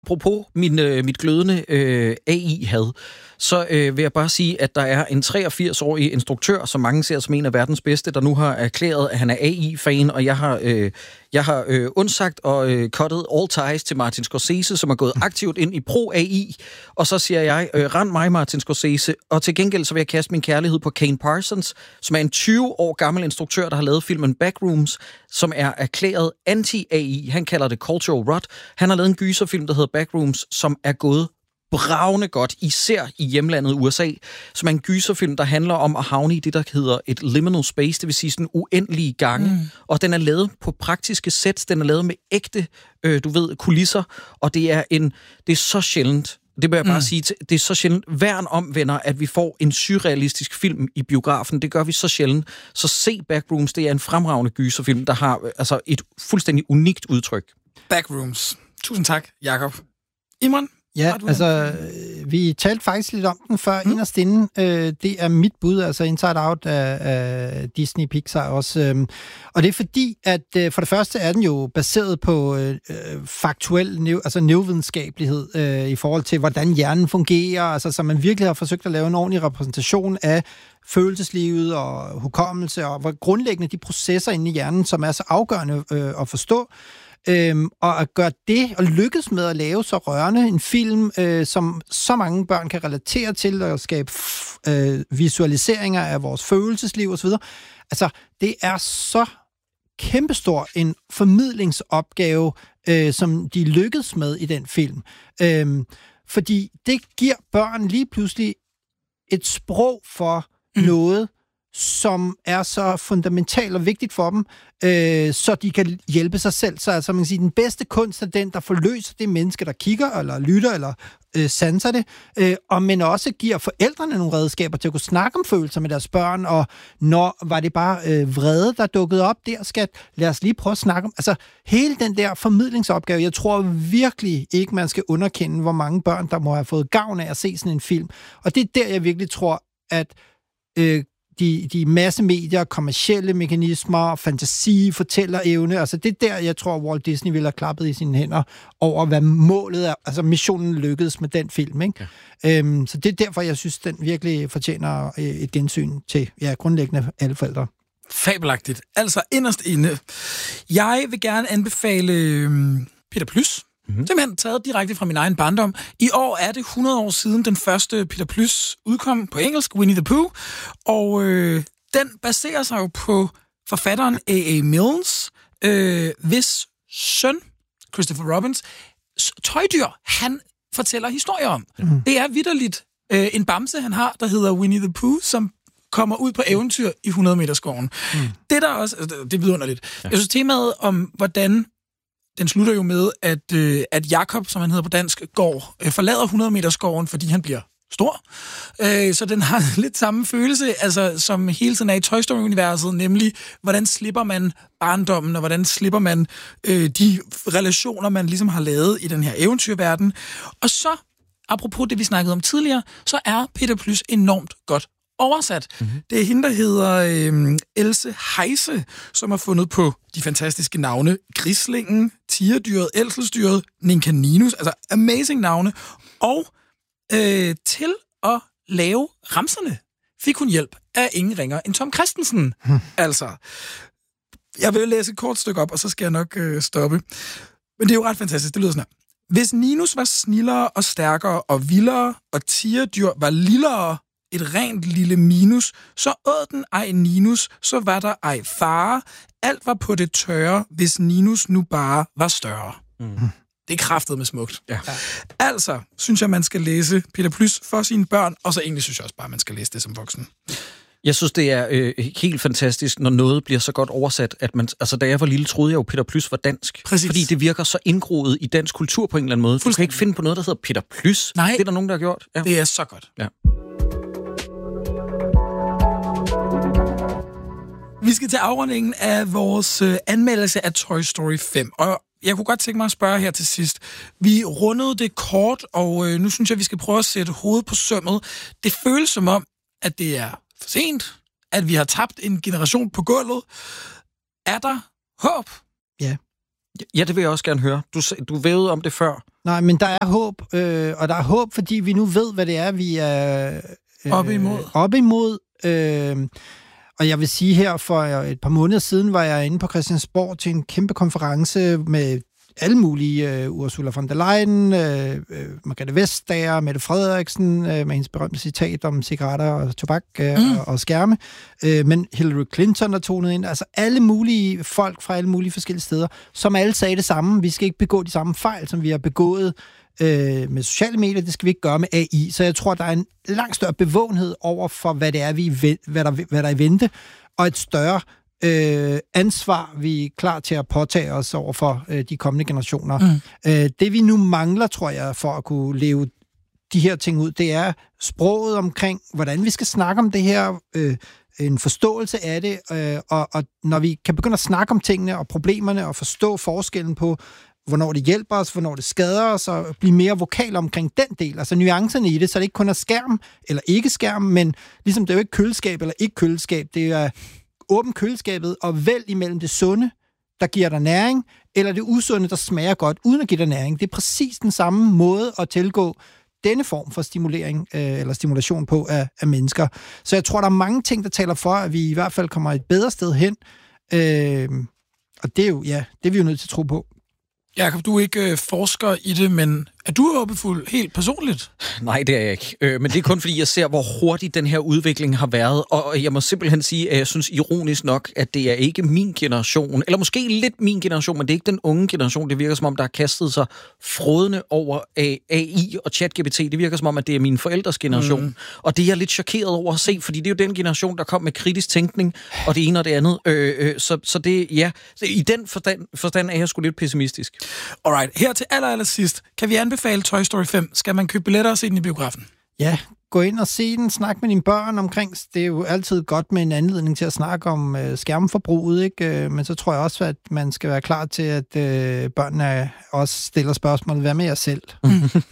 Apropos mit glødende AI-had, så vil jeg bare sige, at der er en 83-årig instruktør, som mange ser som en af verdens bedste, der nu har erklæret, at han er AI-fan, og jeg har undsagt og cuttet all ties til Martin Scorsese, som er gået aktivt ind i pro-AI, og så siger jeg, rend mig, Martin Scorsese, og til gengæld så vil jeg kaste min kærlighed på Kane Parsons, som er en 20 år gammel instruktør, der har lavet filmen Backrooms, som er erklæret anti-AI. Han kalder det Cultural Rot. Han har lavet en gyserfilm, der hedder Backrooms, som er gået bravende godt, især i hjemlandet USA, som er en gyserfilm, der handler om at havne i det, der hedder et liminal space, det vil sige sådan uendelige gange, og den er lavet på praktiske sæt, den er lavet med ægte, kulisser, og det er så sjældent. Det vil jeg bare sige, det er så sjældent værn om, venner, at vi får en surrealistisk film i biografen. Det gør vi så sjældent. Så se Backrooms, det er en fremragende gyserfilm, der har altså et fuldstændig unikt udtryk. Backrooms. Tusind tak, Jakob. Imran? Ja, altså, vi talte faktisk lidt om den før inderst inde. Det er mit bud, altså Inside Out af Disney Pixar også. Og det er fordi, at for det første er den jo baseret på faktuel, neurovidenskabelighed i forhold til, hvordan hjernen fungerer, altså så man virkelig har forsøgt at lave en ordentlig repræsentation af følelseslivet og hukommelse, og hvor grundlæggende de processer inde i hjernen, som er så afgørende at forstå. Og at gøre det, og lykkes med at lave så rørende en film, som så mange børn kan relatere til, og skabe visualiseringer af vores følelsesliv osv. Altså, det er så kæmpestor en formidlingsopgave, som de lykkes med i den film. Fordi det giver børn lige pludselig et sprog for noget, som er så fundamentalt og vigtigt for dem, så de kan hjælpe sig selv. Så altså, man kan sige, den bedste kunst er den, der forløser det menneske, der kigger, eller lytter, eller sanser det, men også giver forældrene nogle redskaber til at kunne snakke om følelser med deres børn, og når var det bare vrede, der dukkede op der, skat, lad os lige prøve at snakke om, altså hele den der formidlingsopgave, jeg tror virkelig ikke, man skal underkende, hvor mange børn, der må have fået gavn af at se sådan en film. Og det er der, jeg virkelig tror, at de massemedier, kommercielle mekanismer, fantasi, fortællerevne, altså det er der, jeg tror, Walt Disney ville have klappet i sine hænder over, hvad målet er, altså missionen lykkedes med den film, ikke? Ja. Så det er derfor, jeg synes, den virkelig fortjener et gensyn til, grundlæggende alle forældre. Fabelagtigt. Altså inderst inde. Jeg vil gerne anbefale Peter Plys. Simpelthen taget direkte fra min egen barndom. I år er det 100 år siden den første Peter Plys udkom på engelsk, Winnie the Pooh, og den baserer sig jo på forfatteren A.A. Milnes, hvis søn, Christopher Robins, tøjdyr, han fortæller historier om. Det er vitterligt en bamse, han har, der hedder Winnie the Pooh, som kommer ud på eventyr i 100-meterskoven. Det der også, det er vidunderligt. Jeg synes, temaet om, hvordan den slutter jo med, at Jakob, som han hedder på dansk, forlader 100-meterskoven, fordi han bliver stor. Så den har lidt samme følelse, altså, som hele tiden er i Toy Story-universet, nemlig, hvordan slipper man barndommen, og hvordan slipper man de relationer, man ligesom har lavet i den her eventyrverden. Og så, apropos det, vi snakkede om tidligere, så er Peter Plys enormt godt oversat. Det er hende, der hedder Else Heise, som har fundet på de fantastiske navne Grislingen, Tigerdyret, Ædselsdyret, Ninkaninus, altså amazing navne. Og til at lave ramserne fik hun hjælp af ingen ringer end Tom Christensen. Altså, jeg vil læse et kort stykke op, og så skal jeg nok stoppe. Men det er jo ret fantastisk, det lyder sådan her. Hvis Ninus var snillere og stærkere og vildere, og Tigerdyr var lillere, et rent lille minus, så åd den ej Ninus, så var der ej fare. Alt var på det tørre, hvis Ninus nu bare var større. Det er kraftedeme smukt. Ja. Altså, synes jeg, man skal læse Peter Plys for sine børn, og så egentlig synes jeg også bare, man skal læse det som voksen. Jeg synes, det er helt fantastisk, når noget bliver så godt oversat, at man, altså da jeg var lille, troede jeg jo, Peter Plys var dansk. Præcis. Fordi det virker så indgroet i dansk kultur på en eller anden måde. Du kan ikke finde på noget, der hedder Peter Plys. Nej. Det er der nogen, der har gjort. Ja. Det er så godt. Ja. Vi skal til afrundingen af vores anmeldelse af Toy Story 5, og jeg kunne godt tænke mig at spørge her til sidst. Vi rundede det kort, og nu synes jeg, vi skal prøve at sætte hovedet på sømmet. Det føles som om, at det er for sent, at vi har tabt en generation på gulvet. Er der håb? Ja. Ja, det vil jeg også gerne høre. Du vævede om det før. Nej, men der er håb, og der er håb, fordi vi nu ved, hvad det er, vi er op imod. Og jeg vil sige her, for et par måneder siden var jeg inde på Christiansborg til en kæmpe konference med alle mulige, Ursula von der Leyen, Margrethe Vestager, Mette Frederiksen, med hendes berømte citat om cigaretter og tobak og skærme, men Hillary Clinton, der tonede ind, altså alle mulige folk fra alle mulige forskellige steder, som alle sagde det samme. Vi skal ikke begå de samme fejl, som vi har begået med sociale medier, det skal vi ikke gøre med AI. Så jeg tror, der er en langt større bevågenhed over for, hvad det er, hvad der er i vente, og et større ansvar, vi er klar til at påtage os over for de kommende generationer. Det vi nu mangler, tror jeg, for at kunne leve de her ting ud, det er sproget omkring, hvordan vi skal snakke om det her, en forståelse af det, og når vi kan begynde at snakke om tingene og problemerne og forstå forskellen på, hvornår det hjælper os, hvornår det skader os, og blive mere vokal omkring den del, altså nuancerne i det, så det ikke kun er skærm eller ikke skærm, men ligesom det er jo ikke køleskab eller ikke køleskab, det er åbent køleskabet og vælg imellem det sunde, der giver dig næring, eller det usunde, der smager godt, uden at give dig næring. Det er præcis den samme måde at tilgå denne form for stimulering eller stimulation på af mennesker. Så jeg tror, der er mange ting, der taler for, at vi i hvert fald kommer et bedre sted hen. Og det er jo, det er vi jo nødt til at tro på. Jakob, du er ikke forsker i det, men er du håbefuld helt personligt? Nej, det er jeg ikke. Men det er kun fordi, jeg ser, hvor hurtigt den her udvikling har været. Og jeg må simpelthen sige, at jeg synes ironisk nok, at det er ikke min generation, eller måske lidt min generation, men det er ikke den unge generation. Det virker som om, der har kastet sig frådende over AI og ChatGPT. Det virker som om, at det er min forældres generation. Og det er jeg lidt chokeret over at se, fordi det er jo den generation, der kom med kritisk tænkning, og det ene og det andet. Så det, ja, i den forstand er jeg sgu lidt pessimistisk. Alright, her til allersidst, kan vi anbefale Toy Story 5? Skal man købe billetter og se den i biografen? Ja, gå ind og se den, snak med dine børn omkring. Det er jo altid godt med en anledning til at snakke om skærmforbruget, ikke? Men så tror jeg også, at man skal være klar til, at børnene også stiller spørgsmål. Hvad med jer selv? Og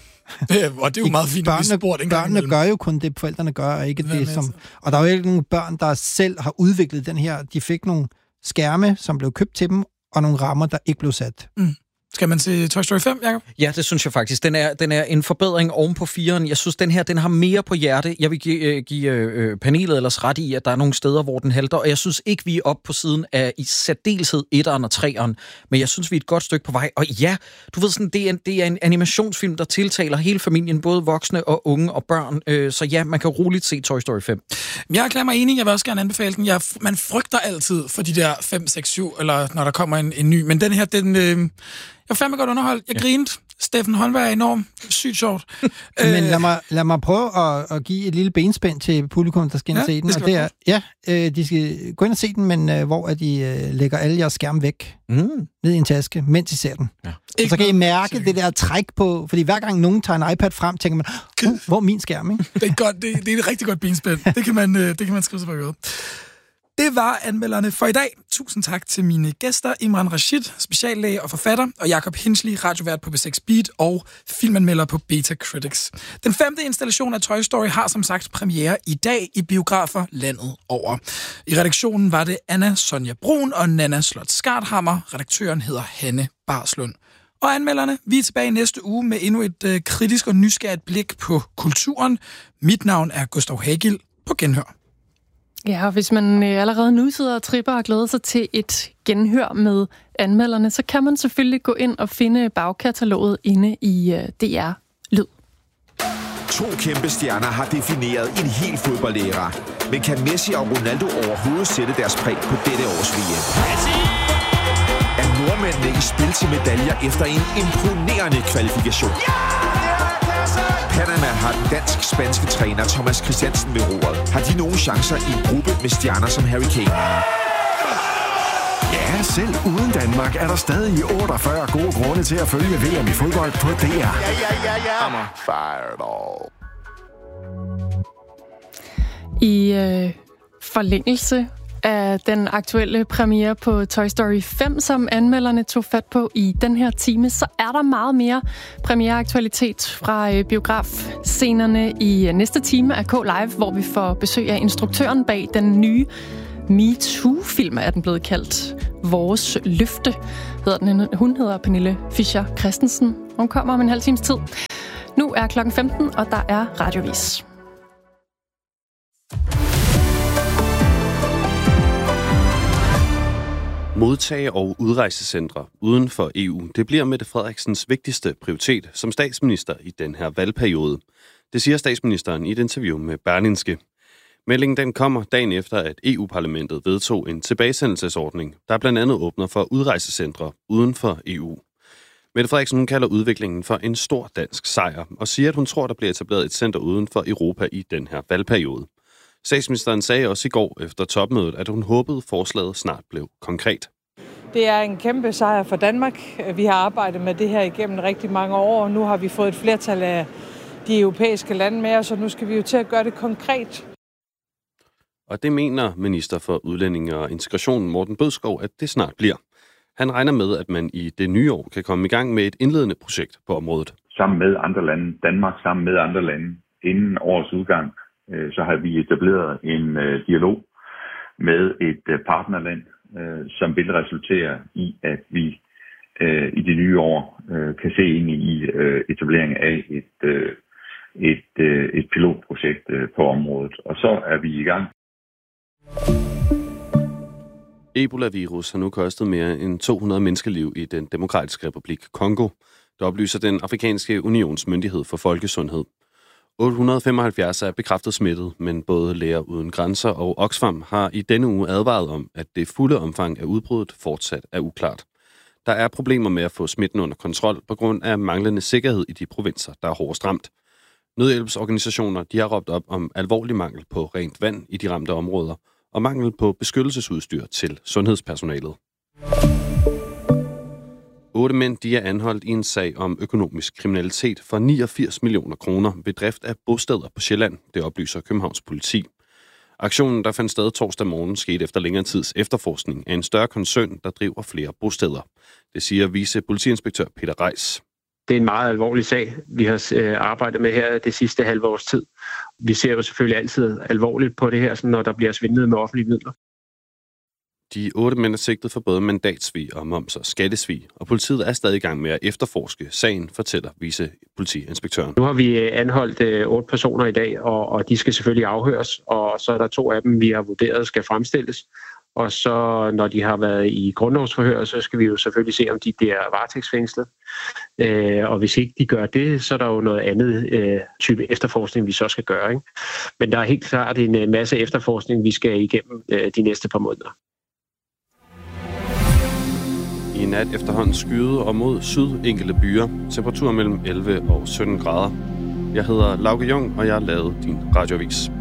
det er jo meget fint, at vi spurgte en gang imellem. Børnene gør jo kun det, forældrene gør, og ikke det, som... Og der er jo ikke nogen børn, der selv har udviklet den her. De fik nogle skærme, som blev købt til dem, og nogle rammer, der ikke blev sat. Skal man se Toy Story 5, Jacob? Ja, det synes jeg faktisk. Den er en forbedring oven på 4'eren. Jeg synes, den her den har mere på hjerte. Jeg vil give panelet ellers ret i, at der er nogle steder, hvor den halter, og jeg synes ikke, vi er oppe på siden af i særdeleshed 1'eren og 3'eren, men jeg synes, vi er et godt stykke på vej. Og ja, du ved sådan, det er en animationsfilm, der tiltaler hele familien, både voksne og unge og børn. Så ja, man kan roligt se Toy Story 5. Jeg erklærer mig enig. Jeg vil også gerne anbefale den. Man frygter altid for de der 5, 6, 7, eller når der kommer en ny. Men den her, jeg var fandme godt underholdt. Jeg grinede. Steffen Holmberg er enormt sygt sjovt. Men lad mig prøve at give et lille benspænd til publikum, der skal ind og se den. Og det er, de skal gå ind og se den, men hvor de lægger alle jeres skærm væk ned i en taske, mens I ser den. Ja. Og så kan I mærke det der træk på, fordi hver gang nogen tager en iPad frem, tænker man, hvor er min skærm, ikke? Det er godt, det er et rigtig godt benspænd. Det kan man skrive sig på øret. Det var anmelderne for i dag. Tusind tak til mine gæster, Imran Rashid, speciallæge og forfatter, og Jacob Hinsley, radiovært på B6 Beat og filmanmelder på Beta Critics. Den 5. installation af Toy Story har som sagt premiere i dag i biografer landet over. I redaktionen var det Anna Sonja Brun og Nana Slot Skarthammer. Redaktøren hedder Hanne Barslund. Og anmelderne, vi er tilbage næste uge med endnu et kritisk og nysgerrigt blik på kulturen. Mit navn er Gustav Hagil. På genhør. Ja, og hvis man allerede nu sidder og tripper og glæder sig til et genhør med anmelderne, så kan man selvfølgelig gå ind og finde bagkataloget inde i DR Lyd. 2 kæmpe stjerner har defineret en hel fodboldæra. Men kan Messi og Ronaldo overhovedet sætte deres præg på dette års VM? Er nordmændene i spil til medaljer efter en imponerende kvalifikation? Panama har den dansk-spanske træner Thomas Christiansen ved roret. Har de nogle chancer i en gruppe med stjerner som Harry Kane? Ja, selv uden Danmark er der stadig 48 gode grunde til at følge VM i fodbold på DR. Ja. Fireball. I forlængelse af den aktuelle premiere på Toy Story 5, som anmelderne tog fat på i den her time, så er der meget mere premiereaktualitet fra biografscenerne i næste time af K-Live, hvor vi får besøg af instruktøren bag den nye MeToo-film er den blevet kaldt. Vores løfte hedder den. Hun hedder Pernille Fischer Christensen. Hun kommer om en halv times tid. Nu er klokken 15, og der er radiovis. Modtage- og udrejsecentre uden for EU, det bliver Mette Frederiksens vigtigste prioritet som statsminister i den her valgperiode. Det siger statsministeren i et interview med Berlingske. Meldingen den kommer dagen efter, at EU-parlamentet vedtog en tilbagesendelsesordning, der blandt andet åbner for udrejsecentre uden for EU. Mette Frederiksen kalder udviklingen for en stor dansk sejr og siger, at hun tror, der bliver etableret et center uden for Europa i den her valgperiode. Statsministeren sagde også i går efter topmødet, at hun håbede, forslaget snart blev konkret. Det er en kæmpe sejr for Danmark. Vi har arbejdet med det her igennem rigtig mange år, og nu har vi fået et flertal af de europæiske lande med os, og nu skal vi jo til at gøre det konkret. Og det mener minister for udlændinge og integration Morten Bødskov, at det snart bliver. Han regner med, at man i det nye år kan komme i gang med et indledende projekt på området. Sammen med andre lande, Danmark sammen med andre lande, inden årets udgang, så har vi etableret en dialog med et partnerland, som vil resultere i, at vi i det nye år kan se ind i etableringen af et pilotprojekt på området. Og så er vi i gang. Ebola-virus har nu kostet mere end 200 menneskeliv i den demokratiske republik Kongo. Det oplyser den afrikanske unions myndighed for folkesundhed. 875 er bekræftet smittet, men både Læger Uden Grænser og Oxfam har i denne uge advaret om, at det fulde omfang af udbruddet fortsat er uklart. Der er problemer med at få smitten under kontrol på grund af manglende sikkerhed i de provinser, der er hårdest ramt. Nødhjælpsorganisationer de har råbt op om alvorlig mangel på rent vand i de ramte områder og mangel på beskyttelsesudstyr til sundhedspersonalet. 8 mænd de er anholdt i en sag om økonomisk kriminalitet for 89 millioner kroner ved drift af bosteder på Sjælland, det oplyser Københavns politi. Aktionen, der fandt sted torsdag morgen, skete efter længere tids efterforskning af en større koncern, der driver flere bosteder. Det siger vicepolitiinspektør Peter Reis. Det er en meget alvorlig sag, vi har arbejdet med her det sidste halve års tid. Vi ser jo selvfølgelig altid alvorligt på det her, når der bliver svindlet med offentlige midler. De 8 mænd er sigtet for både mandatsvig og moms- og skattesvig, og politiet er stadig i gang med at efterforske sagen, fortæller vicepolitiinspektøren. Nu har vi anholdt 8 personer i dag, og de skal selvfølgelig afhøres, og så er der 2 af dem, vi har vurderet, skal fremstilles. Og så når de har været i grundlovsforhør, så skal vi jo selvfølgelig se, om de bliver varetægtsfængslet. Og hvis ikke de gør det, så er der jo noget andet type efterforskning, vi så skal gøre. Ikke? Men der er helt klart en masse efterforskning, vi skal igennem de næste par måneder. I nat efterhånden skyde og mod syd enkelte byer. Temperatur mellem 11 og 17 grader. Jeg hedder Lauke Jung, og jeg har lavet din radioavis.